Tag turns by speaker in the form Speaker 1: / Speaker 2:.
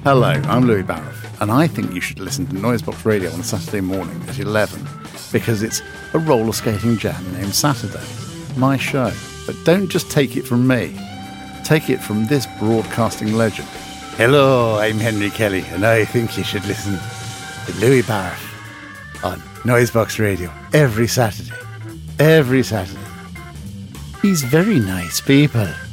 Speaker 1: Hello, I'm Louis Barrow, and I think you should listen to Noisebox Radio on a Saturday morning at 11, because it's a roller skating jam named Saturday, my show. But don't just take it from me. Take it from this broadcasting legend. Hello, I'm Henry Kelly, and I think you should listen to Louis Barrow on Noisebox Radio every Saturday. Every Saturday. He's very nice people.